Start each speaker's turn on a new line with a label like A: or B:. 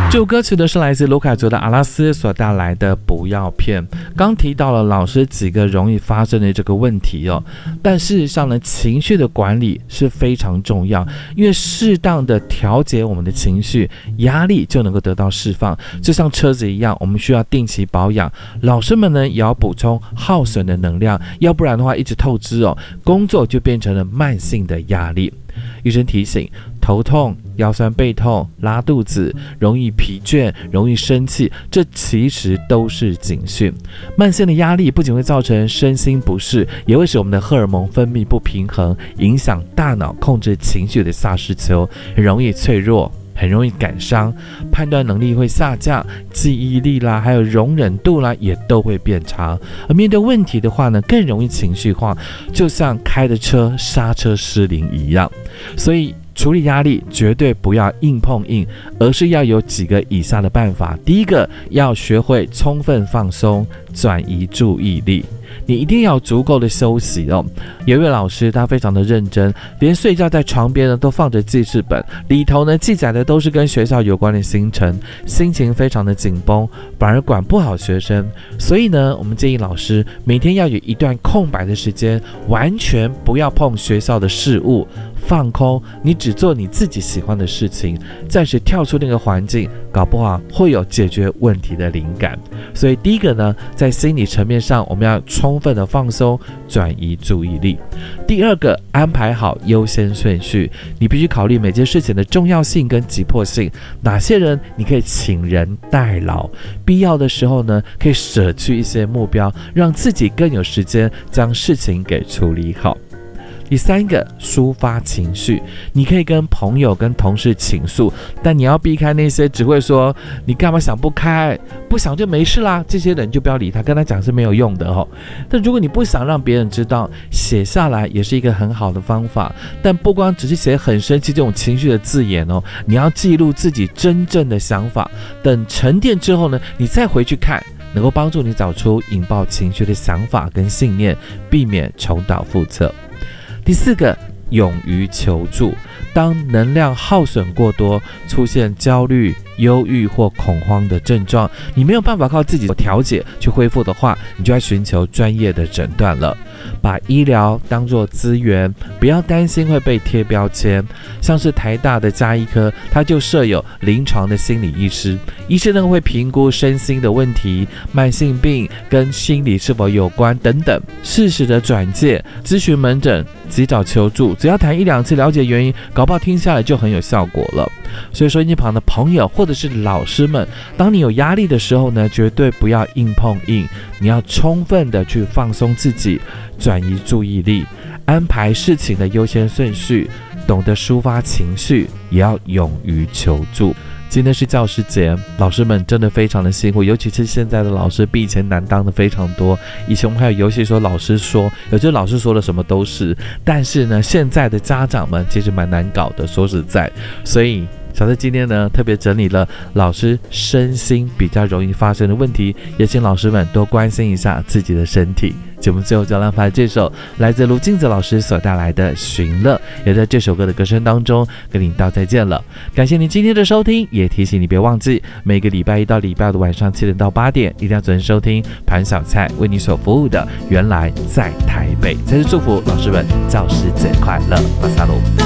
A: 这首歌曲的是来自卢凯族的阿拉斯所带来的不要骗。刚提到了老师几个容易发生的这个问题哦，但事实上呢，情绪的管理是非常重要，因为适当的调节我们的情绪，压力就能够得到释放。就像车子一样，我们需要定期保养，老师们呢也要补充耗损的能量，要不然的话一直透支哦，工作就变成了慢性的压力。医生提醒，头痛、腰酸背痛、拉肚子、容易疲倦、容易生气，这其实都是警讯。慢性的压力不仅会造成身心不适，也会使我们的荷尔蒙分泌不平衡，影响大脑控制情绪的下视丘，很容易脆弱，很容易感伤，判断能力会下降，记忆力啦，还有容忍度啦，也都会变差。而面对问题的话呢，更容易情绪化，就像开的车刹车失灵一样。所以处理压力绝对不要硬碰硬，而是要有几个以下的办法。第一个，要学会充分放松，转移注意力。你一定要有足够的休息哦。有一位老师，他非常的认真，连睡觉在床边呢都放着记事本，里头呢记载的都是跟学校有关的行程，心情非常的紧绷，反而管不好学生。所以呢，我们建议老师每天要有一段空白的时间，完全不要碰学校的事物，放空，你只做你自己喜欢的事情，暂时跳出那个环境，搞不好会有解决问题的灵感。所以第一个呢，在心理层面上，我们要充分的放松，转移注意力。第二个，安排好优先顺序，你必须考虑每件事情的重要性跟急迫性，哪些人你可以请人代劳，必要的时候呢，可以舍去一些目标，让自己更有时间将事情给处理好。第三个，抒发情绪，你可以跟朋友跟同事倾诉，但你要避开那些只会说你干嘛想不开，不想就没事啦，这些人就不要理他，跟他讲是没有用的哦。但如果你不想让别人知道，写下来也是一个很好的方法。但不光只是写很生气这种情绪的字眼哦，你要记录自己真正的想法，等沉淀之后呢，你再回去看，能够帮助你找出引爆情绪的想法跟信念，避免重蹈覆辙。第四个，勇于求助。当能量耗损过多，出现焦虑、忧郁或恐慌的症状，你没有办法靠自己调节去恢复的话，你就要寻求专业的诊断了。把医疗当作资源，不要担心会被贴标签。像是台大的家医科，它就设有临床的心理医师，医师呢会评估身心的问题、慢性病跟心理是否有关等等，适时的转介、咨询门诊、及早求助，只要谈1-2次了解原因，搞不好听下来就很有效果了。所以说，你旁的朋友或者是老师们，当你有压力的时候呢，绝对不要硬碰硬，你要充分的去放松自己，转移注意力，安排事情的优先顺序，懂得抒发情绪，也要勇于求助。今天是教师节，老师们真的非常的辛苦，尤其是现在的老师比以前难当的非常多。以前我们还有游戏说老师说，有些老师说的什么都是，但是呢，现在的家长们其实蛮难搞的，说实在。所以小蔡今天呢特别整理了老师身心比较容易发生的问题，也请老师们多关心一下自己的身体。节目最后就让排这首来自卢静子老师所带来的《寻乐》，也在这首歌的歌声当中跟您道再见了。感谢您今天的收听，也提醒你别忘记每个礼拜1到礼拜5的晚上7点到8点，一定要准时收听盘小菜为你所服务的原来在台北。再次祝福老师们教师节快乐，马萨鲁。